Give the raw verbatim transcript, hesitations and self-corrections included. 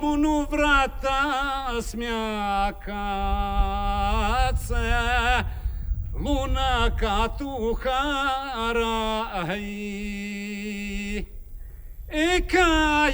Tomu nu vrata smjakace, luna katuhara, i ka